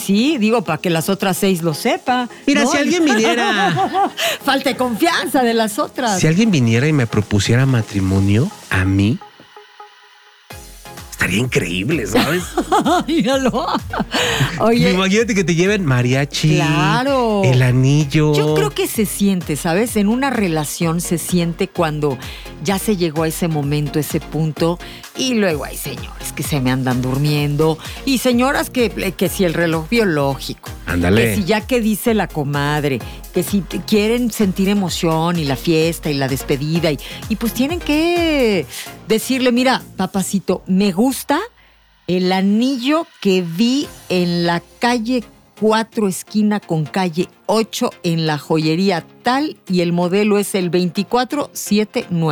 sí, digo, para que las otras 6 lo sepa. Mira, ¿no? si alguien viniera... Falta de confianza de las otras. Si alguien viniera y me propusiera matrimonio, a mí... estaría increíble, ¿sabes? Míralo. Oye, Imagínate que te lleven mariachi, claro, el anillo. yo creo que se siente, ¿sabes? En una relación se siente cuando ya se llegó a ese momento, ese punto, y luego hay señores que se me andan durmiendo y señoras que si el reloj biológico, Ándale. que si ya que dice la comadre, que si quieren sentir emoción y la fiesta y la despedida y pues tienen que decirle, mira, papacito, me gusta el anillo que vi en la calle 4 esquina con calle 8 en la joyería tal y el modelo es el 2479.